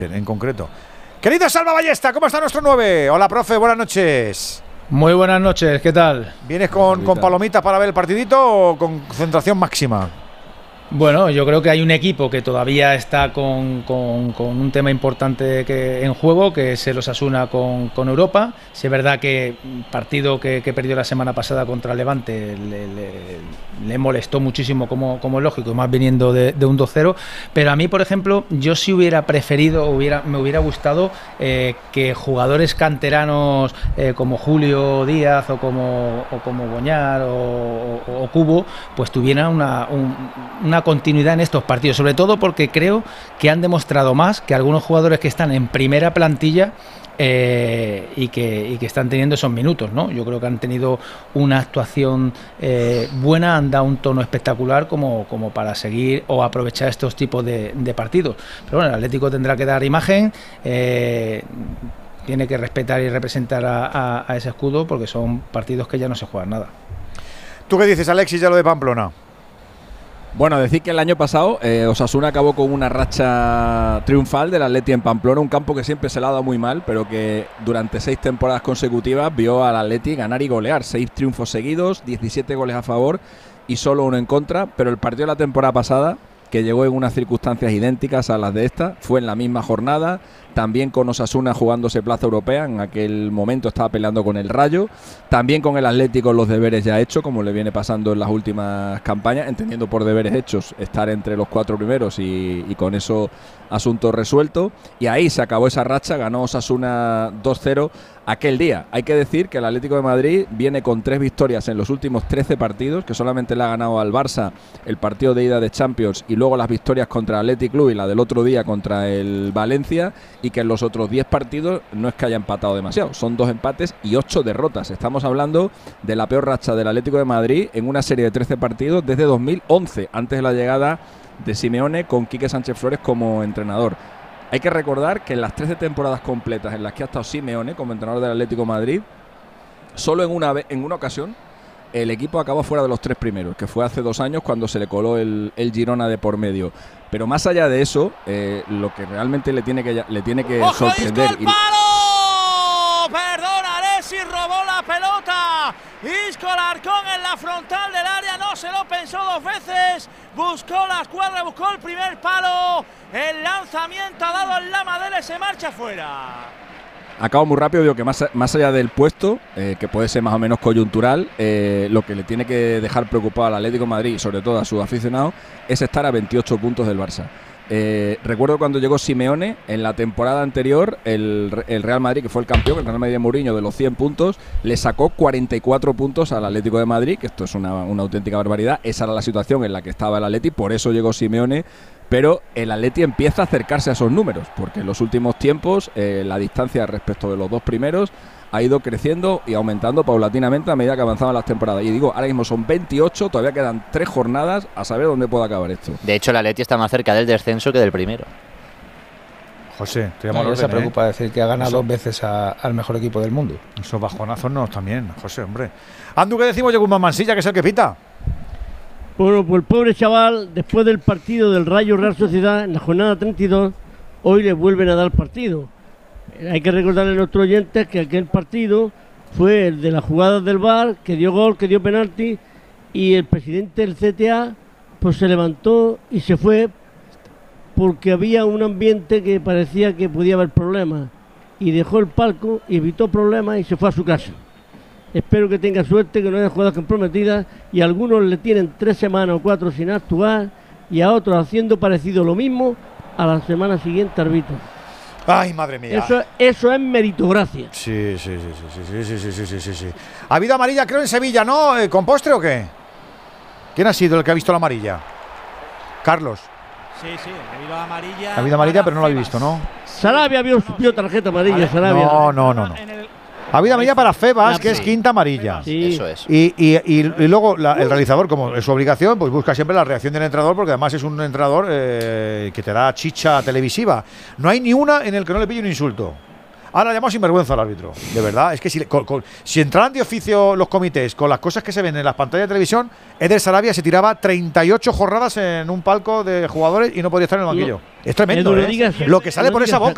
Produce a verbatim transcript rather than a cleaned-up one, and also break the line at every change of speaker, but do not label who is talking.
en concreto. Querido Salva Ballesta, ¿cómo está nuestro nueve? Hola, profe, buenas noches.
Muy buenas noches, ¿qué tal?
¿Vienes con, con palomitas para ver el partidito o con concentración máxima?
Bueno, yo creo que hay un equipo que todavía está con, con, con un tema importante que, en juego, que es el Osasuna con, con Europa. Si es verdad que el partido que, que perdió la semana pasada contra Levante le, le, le molestó muchísimo, como, como es lógico, más viniendo de, de un dos cero. Pero a mí, por ejemplo, yo sí hubiera preferido, hubiera, me hubiera gustado eh, que jugadores canteranos eh, como Julio Díaz o como, o como Boñar o, o, o Cubo, pues tuvieran una, un, una continuidad en estos partidos, sobre todo porque creo que han demostrado más que algunos jugadores que están en primera plantilla eh, y, que, y que están teniendo esos minutos, ¿no? Yo creo que han tenido una actuación eh, buena, han dado un tono espectacular como, como para seguir o aprovechar estos tipos de, de partidos. Pero bueno, el Atlético tendrá que dar imagen, eh, tiene que respetar y representar a, a, a ese escudo, porque son partidos que ya no se juegan nada.
¿Tú qué dices, Alexis, ya lo de Pamplona?
Bueno, decir que el año pasado eh, Osasuna acabó con una racha triunfal del Atleti en Pamplona, un campo que siempre se le ha dado muy mal, pero que durante seis temporadas consecutivas vio al Atleti ganar y golear. Seis triunfos seguidos, diecisiete goles a favor y solo uno en contra, pero el partido de la temporada pasada, que llegó en unas circunstancias idénticas a las de esta, fue en la misma jornada, también con Osasuna jugándose plaza europea, en aquel momento estaba peleando con el Rayo, también con el Atlético los deberes ya hechos, como le viene pasando en las últimas campañas, entendiendo por deberes hechos estar entre los cuatro primeros y, y con eso asunto resuelto, y ahí se acabó esa racha, ganó Osasuna dos cero aquel día. Hay que decir que el Atlético de Madrid viene con tres victorias en los últimos trece partidos, que solamente le ha ganado al Barça el partido de ida de Champions y luego las victorias contra el Athletic Club y la del otro día contra el Valencia, y que en los otros diez partidos no es que haya empatado demasiado, son dos empates y ocho derrotas. Estamos hablando de la peor racha del Atlético de Madrid en una serie de trece partidos desde dos mil once, antes de la llegada de Simeone con Quique Sánchez Flores como entrenador. Hay que recordar que en las trece temporadas completas en las que ha estado Simeone como entrenador del Atlético de Madrid, solo en una, en una ocasión el equipo acabó fuera de los tres primeros, que fue hace dos años cuando se le coló el, el Girona de por medio. Pero más allá de eso, eh, lo que realmente le tiene que, le tiene que
¡Ojo,
sorprender...
Isco, el palo! Perdona, Alessi robó la pelota. Isco Alarcón en la frontal del área, no se lo pensó dos veces. Buscó la escuadra, buscó el primer palo. El lanzamiento ha dado en la madera y se marcha fuera.
Acabo muy rápido, digo que más, más allá del puesto, eh, que puede ser más o menos coyuntural, eh, lo que le tiene que dejar preocupado al Atlético de Madrid y sobre todo a sus aficionados es estar a veintiocho puntos del Barça. Eh, recuerdo cuando llegó Simeone, en la temporada anterior, el, el Real Madrid, que fue el campeón, el Real Madrid de Mourinho, de los cien puntos, le sacó cuarenta y cuatro puntos al Atlético de Madrid, que esto es una, una auténtica barbaridad. Esa era la situación en la que estaba el Atleti, por eso llegó Simeone. Pero el Atleti empieza a acercarse a esos números, porque en los últimos tiempos eh, la distancia respecto de los dos primeros ha ido creciendo y aumentando paulatinamente a medida que avanzaban las temporadas. Y digo, ahora mismo son veintiocho, todavía quedan tres jornadas, a saber dónde puede acabar esto.
De hecho, el Atleti está más cerca del descenso que del primero.
José, te
llamo. No, se preocupa
¿eh?
decir que ha ganado
Eso.
dos veces a, al mejor equipo del mundo.
Esos bajonazos no también, José, hombre. Andu, ¿qué decimos de Guzmán Mansilla, que es el que pita?
Bueno, pues el pobre chaval, después del partido del Rayo Real Sociedad, en la jornada treinta y dos, hoy le vuelven a dar partido. Hay que recordarle a nuestros oyentes que aquel partido fue el de las jugadas del V A R, que dio gol, que dio penalti, y el presidente del C T A pues se levantó y se fue porque había un ambiente que parecía que podía haber problemas, y dejó el palco y evitó problemas y se fue a su casa. Espero que tenga suerte, que no haya jugadas comprometidas, y a algunos le tienen tres semanas o cuatro sin actuar y a otros haciendo parecido lo mismo a la semana siguiente arbitran.
Ay, madre mía.
Eso, eso es meritocracia.
Sí, sí, sí, sí, sí, sí, sí, sí, sí, sí, sí. Ha habido amarilla, creo, en Sevilla, ¿no? Eh, ¿Con postre o qué? ¿Quién ha sido el que ha visto la amarilla? Carlos.
Sí, sí, ha habido amarilla.
Ha habido amarilla, pero no lo habéis visto, ¿no?
Sarabia vio, vio tarjeta amarilla, Sarabia.
No, no, no, no. Ha habido amarilla para Febas, que es quinta amarilla.
Sí.
Eso es.
Y, y, y, y luego la, el realizador, como es su obligación, pues busca siempre la reacción del entrenador, porque además es un entrenador eh, que te da chicha televisiva. No hay ni una en el que no le pille un insulto. Ahora llamamos sinvergüenza al árbitro, de verdad. Es que si, con, con, si entraran de oficio los comités con las cosas que se ven en las pantallas de televisión, Eder Sarabia se tiraba treinta y ocho jornadas en un palco de jugadores y no podía estar en el banquillo. No. Es tremendo,
Edu,
¿eh?
no digas,
lo que sale
no
por esa boca.